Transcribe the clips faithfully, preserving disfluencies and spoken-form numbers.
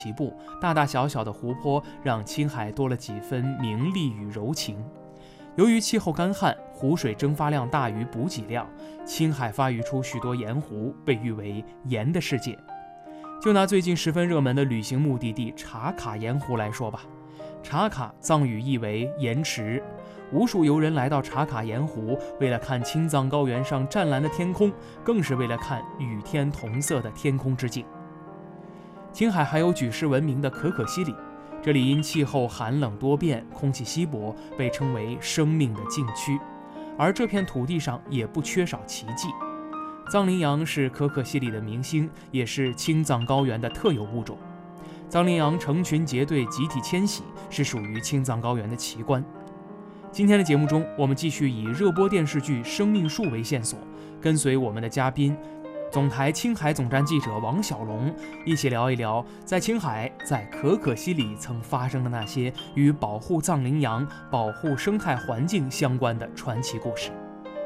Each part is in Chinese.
起步，大大小小的湖泊让青海多了几分明丽与柔情。由于气候干旱，湖水蒸发量大于补给量，青海发育出许多盐湖，被誉为盐的世界。就拿最近十分热门的旅行目的地茶卡盐湖来说吧，茶卡藏语意为盐池，无数游人来到茶卡盐湖，为了看青藏高原上湛蓝的天空，更是为了看与天同色的天空之境。青海还有举世闻名的可可西里，这里因气候寒冷多变，空气稀薄，被称为生命的禁区。而这片土地上也不缺少奇迹。藏羚羊是可可西里的明星，也是青藏高原的特有物种。藏羚羊成群结队、集体迁徙，是属于青藏高原的奇观。今天的节目中，我们继续以热播电视剧《生命树》为线索，跟随我们的嘉宾总台青海总站记者王小龙，一起聊一聊在青海、在可可西里曾发生的那些与保护藏羚羊、保护生态环境相关的传奇故事。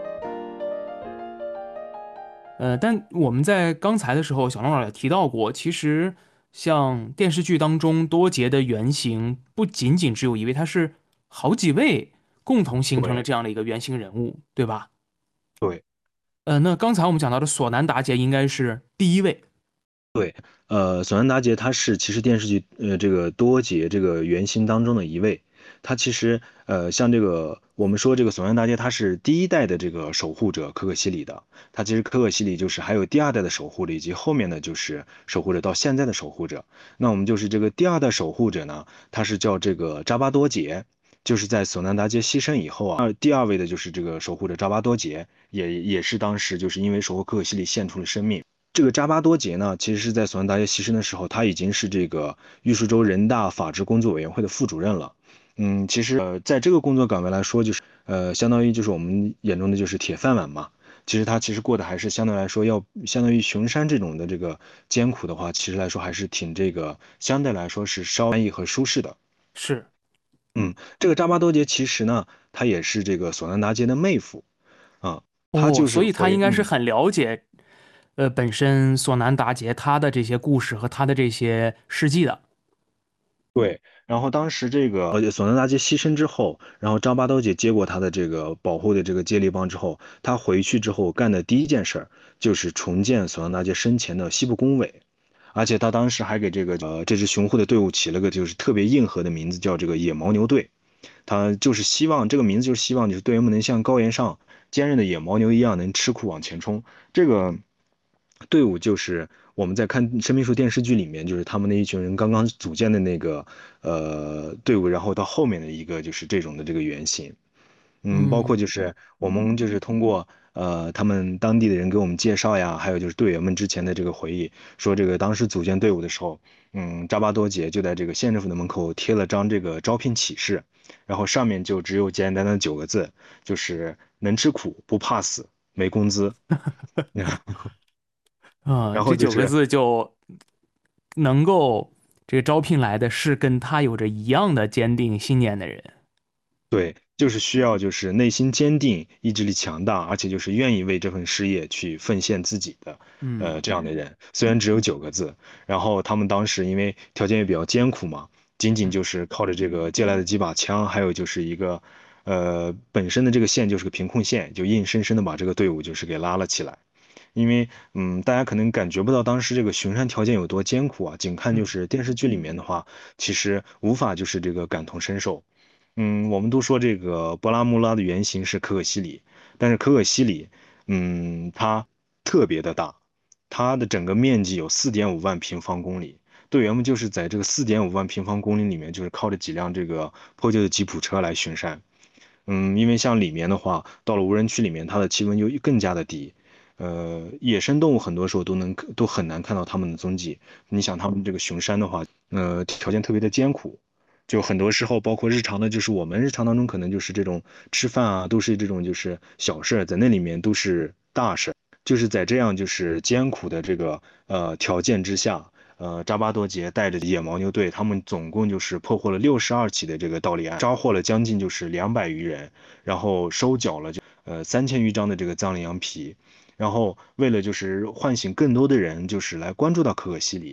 呃，但我们在刚才的时候，小龙老师也提到过，其实像电视剧当中多杰的原型不仅仅只有一位，他是好几位共同形成了这样的一个原型人物，对吧？ 对。 呃，那刚才我们讲到的索南达杰应该是第一位。 对，呃，索南达杰他是其实电视剧呃这个多杰这个原型当中的一位，他其实呃像这个我们说这个索南达杰他是第一代的这个守护者可可西里的，他其实可可西里就是还有第二代的守护者，以及后面的就是守护者到现在的守护者。那我们就是这个第二代守护者呢，他是叫这个扎巴多杰。就是在索南达杰牺牲以后啊，第二位的就是这个守护者扎巴多杰，也也是当时就是因为守护可可西里献出了生命。这个扎巴多杰呢，其实是在索南达杰牺牲的时候，他已经是这个玉树州人大法制工作委员会的副主任了。嗯，其实呃，在这个工作岗位来说，就是呃，相当于就是我们眼中的就是铁饭碗嘛。其实他其实过的还是相对来说要相当于熊山这种的这个艰苦的话，其实来说还是挺这个相对来说是稍安逸和舒适的。 是。 嗯，这个扎巴多杰其实呢，他也是这个索南达杰的妹夫啊，他哦， 就是所以他应回嗯。 该是很了解，呃，本身索南达杰他的这些故事和他的这些事迹的。 对，然后当时这个呃索南达杰牺牲之后，然后张八刀姐接过他的这个保护的这个接力棒之后，他回去之后干的第一件事儿就是重建索南达杰生前的西部工委，而且他当时还给这个呃这支雄虎的队伍起了个就是特别硬核的名字，叫这个野牦牛队。他就是希望这个名字就是希望就是队员们能像高原上坚韧的野牦牛一样能吃苦往前冲。这个队伍就是我们在看《生命树》电视剧里面，就是他们那一群人刚刚组建的那个呃队伍，然后到后面的一个就是这种的这个原型。嗯，包括嗯。 就是我们就是通过呃他们当地的人给我们介绍呀，还有就是队员们之前的这个回忆，说这个当时组建队伍的时候，嗯，扎巴多杰就在这个县政府的门口贴了张这个招聘启事，然后上面就只有简简单单的九个字，就是能吃苦不怕死，没工资。 啊、这九个然后就是字就能够这个招聘来的是跟他有着一样的坚定信念的人。 对，就是需要就是内心坚定、意志力强大，而且就是愿意为这份事业去奉献自己的， 嗯。 呃，这样的人。虽然只有九个字，然后他们当时因为条件也比较艰苦嘛，仅仅就是靠着这个借来的几把枪，还有就是一个，呃，本身的这个县就是个贫困县，就硬生生的把这个队伍就是给拉了起来。因为，嗯，大家可能感觉不到当时这个巡山条件有多艰苦啊，仅看就嗯。 是电视剧里面的话，其实无法就是这个感同身受。嗯，我们都说这个博拉穆拉的原型是可可西里，但是可可西里，嗯，它特别的大，它的整个面积有四点五万平方公里。队员们就是在这个四点五万平方公里里面，就是靠着几辆这个破旧的吉普车来巡山。嗯，因为像里面的话，到了无人区里面，它的气温就更加的低，呃，野生动物很多时候都能都很难看到它们的踪迹。你想他们这个巡山的话，呃，条件特别的艰苦，就很多时候，包括日常的，就是我们日常当中可能就是这种吃饭啊，都是这种就是小事儿，在那里面都是大事儿。就是在这样就是艰苦的这个呃条件之下，呃，扎巴多杰带着野牦牛队，他们总共就是破获了六十二起的这个盗猎案，抓获了将近就是两百余人，然后收缴了就呃三千余张的这个藏羚羊皮，然后为了就是唤醒更多的人，就是来关注到可可西里。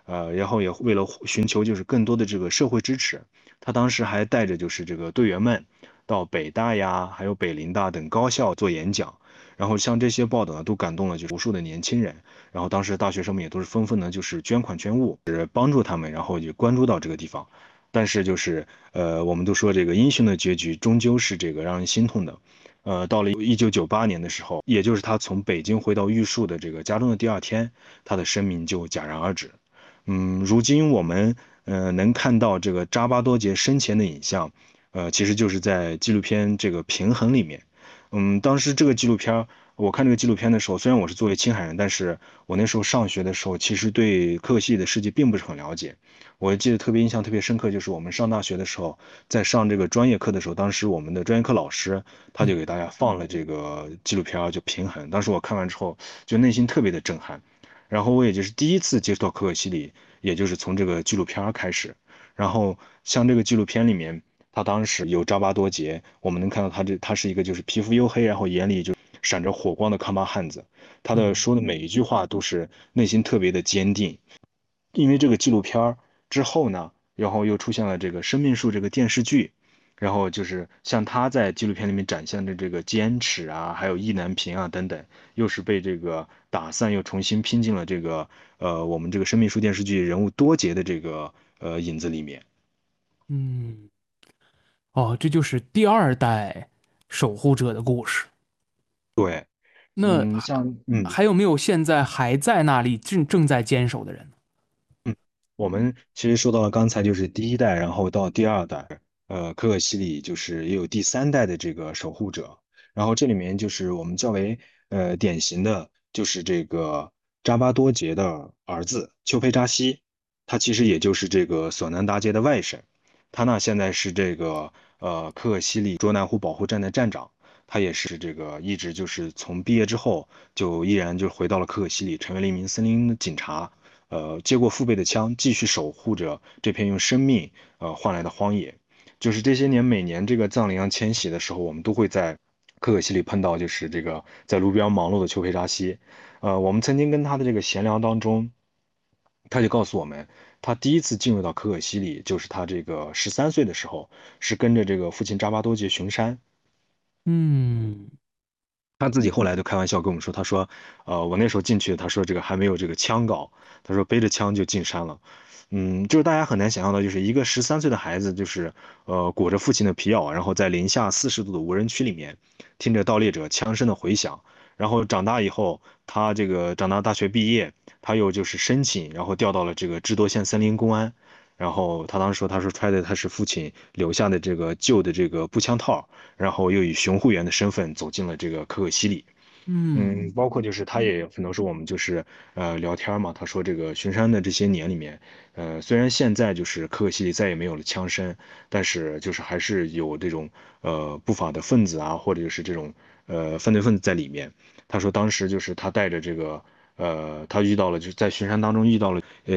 呃，然后也为了寻求就是更多的这个社会支持，他当时还带着就是这个队员们到北大呀，还有北林大等高校做演讲。然后像这些报道呢，都感动了就是无数的年轻人。然后当时大学生们也都是纷纷的，就是捐款捐物，是帮助他们，然后就关注到这个地方。但是就是呃，我们都说这个英雄的结局终究是这个让人心痛的。呃，到了一九九八年的时候，也就是他从北京回到玉树的这个家中的第二天，他的生命就戛然而止。嗯，如今我们呃能看到这个扎巴多杰生前的影像，呃，其实就是在纪录片这个《平衡》里面。嗯，当时这个纪录片儿我看这个纪录片的时候，虽然我是作为青海人，但是我那时候上学的时候，其实对可可西里的事迹并不是很了解。我记得特别印象特别深刻，就是我们上大学的时候，在上这个专业课的时候，当时我们的专业课老师他就嗯给大家放了这个纪录片儿，就《平衡》。当时我看完之后，就内心特别的震撼。然后我也就是第一次接触到可可西里，也就是从这个纪录片儿开始。然后像这个纪录片里面，他当时有扎巴多杰，我们能看到他这他是一个就是皮肤黝黑，然后眼里就闪着火光的康巴汉子。他的嗯说的每一句话都是内心特别的坚定。因为这个纪录片儿之后呢，然后又出现了这个《生命树》这个电视剧。然后就是像他在纪录片里面展现的这个坚持啊，还有意难平啊等等，又是被这个打散，又重新拼进了这个呃我们这个《生命树》电视剧人物多杰的这个呃影子里面。 嗯，哦，这就是第二代守护者的故事。 对。嗯， 那还像嗯。 还有没有现在还在那里正正在坚守的人呢？ 嗯，我们其实说到了刚才就是第一代，然后到第二代，呃，可可西里就是也有第三代的这个守护者。然后这里面就是我们较为呃典型的就是这个扎巴多杰的儿子丘培扎西，他其实也就是这个索南达杰的外甥。他呢现在是这个呃可可西里卓南湖保护站的站长。他也是这个一直就是从毕业之后就依然就回到了可可西里，成为了一名森林警察。呃，接过父辈的枪，继续守护着这片用生命呃换来的荒野。就是这些年，每年这个藏羚羊迁徙的时候，我们都会在可可西里碰到，就是这个在路边忙碌的丘培扎西。呃，我们曾经跟他的这个闲聊当中，他就告诉我们，他第一次进入到可可西里，就是他这个十三岁的时候，是跟着这个父亲扎巴多杰巡山。 嗯他自己后来就开玩笑跟我们说，他说，呃，我那时候进去，他说这个还没有这个枪稿，他说背着枪就进山了。嗯，就是大家很难想象到，就是一个十三岁的孩子，就是呃裹着父亲的皮袄，然后在零下四十度的无人区里面，听着盗猎者枪声的回响。然后长大以后，他这个长大大学毕业，他又就是申请，然后调到了这个智多县森林公安。然后他当时说，他说揣的他是父亲留下的这个旧的这个步枪套，然后又以巡护员的身份走进了这个可可西里。 嗯嗯，包括就是他也可能是我们就是呃聊天嘛，他说这个巡山的这些年里面，呃虽然现在就是可可西里再也没有了枪声，但是就是还是有这种呃不法的分子啊，或者是这种呃犯罪分子在里面。他说当时就是他带着这个呃他遇到了就是在巡山当中遇到了。